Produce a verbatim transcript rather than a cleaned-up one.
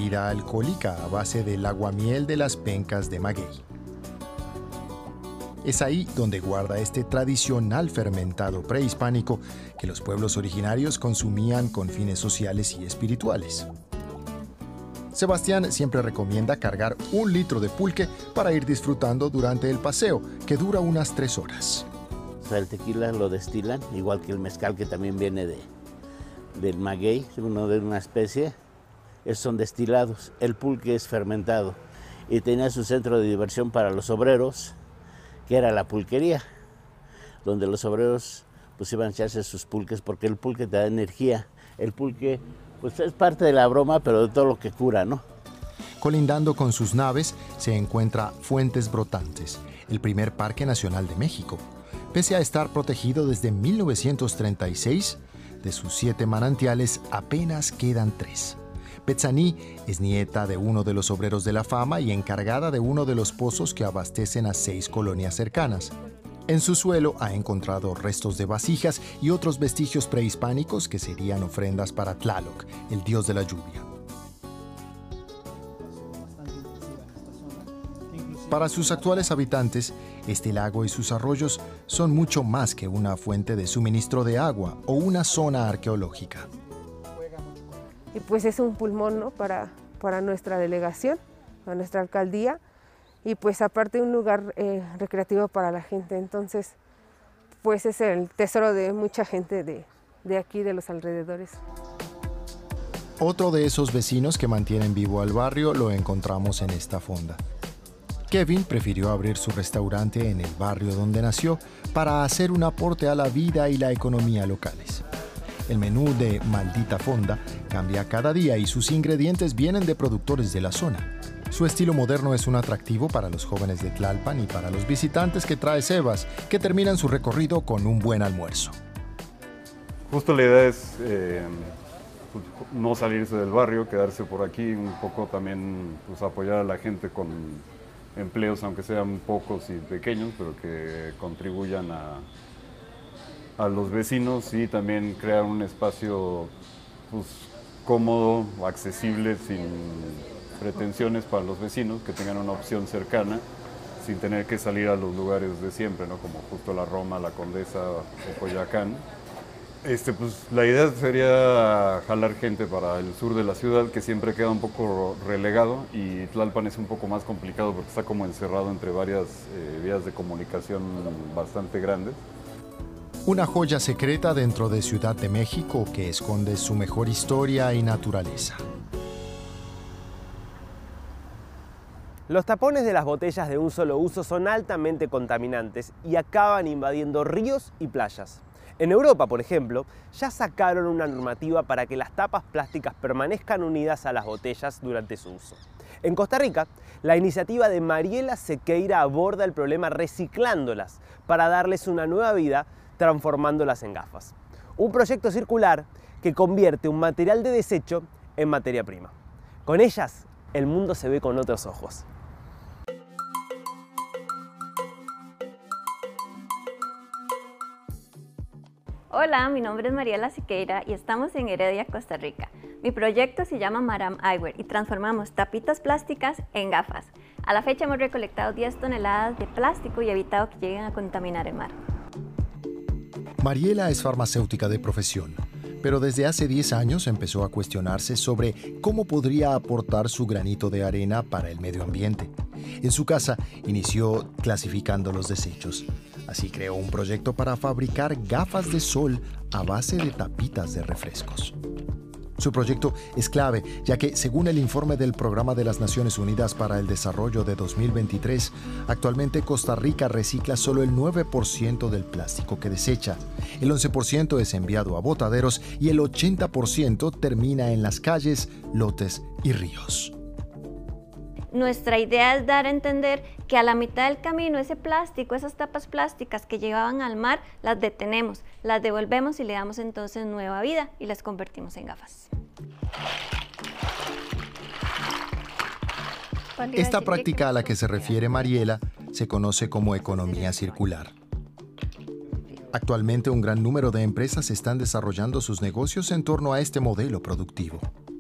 bebida alcohólica a base del aguamiel de las pencas de maguey. Es ahí donde guarda este tradicional fermentado prehispánico que los pueblos originarios consumían con fines sociales y espirituales. Sebastián siempre recomienda cargar un litro de pulque para ir disfrutando durante el paseo, que dura unas tres horas. O sea, el tequila lo destilan, igual que el mezcal, que también viene de, del maguey, uno de una especie. Esos son destilados. El pulque es fermentado y tenía su centro de diversión para los obreros, que era la pulquería, donde los obreros pues iban a echarse sus pulques, porque el pulque te da energía. El pulque pues es parte de la broma, pero de todo lo que cura, ¿no? Colindando con sus naves se encuentra Fuentes Brotantes, el primer parque nacional de México. Pese a estar protegido desde mil novecientos treinta y seis, de sus siete manantiales apenas quedan tres. Petzaní es nieta de uno de los obreros de la fama y encargada de uno de los pozos que abastecen a seis colonias cercanas. En su suelo ha encontrado restos de vasijas y otros vestigios prehispánicos que serían ofrendas para Tlaloc, el dios de la lluvia. Para sus actuales habitantes, este lago y sus arroyos son mucho más que una fuente de suministro de agua o una zona arqueológica. Y pues es un pulmón, ¿no? para, para nuestra delegación, para nuestra alcaldía, y pues aparte un lugar eh, recreativo para la gente. Entonces, pues es el tesoro de mucha gente de, de aquí, de los alrededores. Otro de esos vecinos que mantienen vivo al barrio lo encontramos en esta fonda. Kevin prefirió abrir su restaurante en el barrio donde nació para hacer un aporte a la vida y la economía locales. El menú de Maldita Fonda cambia cada día y sus ingredientes vienen de productores de la zona. Su estilo moderno es un atractivo para los jóvenes de Tlalpan y para los visitantes que trae Sebas, que terminan su recorrido con un buen almuerzo. Justo la idea es eh, pues, no salirse del barrio, quedarse por aquí, un poco también pues, apoyar a la gente con empleos, aunque sean pocos y pequeños, pero que contribuyan a a los vecinos, y también crear un espacio pues, cómodo, accesible, sin pretensiones para los vecinos, que tengan una opción cercana, sin tener que salir a los lugares de siempre, ¿no? Como justo la Roma, la Condesa o Coyoacán. Este, pues, la idea sería jalar gente para el sur de la ciudad, que siempre queda un poco relegado, y Tlalpan es un poco más complicado porque está como encerrado entre varias eh, vías de comunicación bastante grandes. Una joya secreta dentro de Ciudad de México que esconde su mejor historia y naturaleza. Los tapones de las botellas de un solo uso son altamente contaminantes y acaban invadiendo ríos y playas. En Europa, por ejemplo, ya sacaron una normativa para que las tapas plásticas permanezcan unidas a las botellas durante su uso. En Costa Rica, la iniciativa de Mariela Sequeira aborda el problema reciclándolas para darles una nueva vida, transformándolas en gafas. Un proyecto circular que convierte un material de desecho en materia prima. Con ellas, el mundo se ve con otros ojos. Hola, mi nombre es Mariela Sequeira y estamos en Heredia, Costa Rica. Mi proyecto se llama Maram Eyewear y transformamos tapitas plásticas en gafas. A la fecha hemos recolectado diez toneladas de plástico y evitado que lleguen a contaminar el mar. Mariela es farmacéutica de profesión, pero desde hace diez años empezó a cuestionarse sobre cómo podría aportar su granito de arena para el medio ambiente. En su casa inició clasificando los desechos. Así creó un proyecto para fabricar gafas de sol a base de tapitas de refrescos. Su proyecto es clave, ya que, según el informe del Programa de las Naciones Unidas para el Desarrollo de dos mil veintitrés, actualmente Costa Rica recicla solo el nueve por ciento del plástico que desecha, el once por ciento es enviado a botaderos y el ochenta por ciento termina en las calles, lotes y ríos. Nuestra idea es dar a entender que a la mitad del camino ese plástico, esas tapas plásticas que llevaban al mar, las detenemos, las devolvemos y le damos entonces nueva vida y las convertimos en gafas. Esta práctica a la que se refiere Mariela se conoce como economía circular. Actualmente un gran número de empresas están desarrollando sus negocios en torno a este modelo productivo.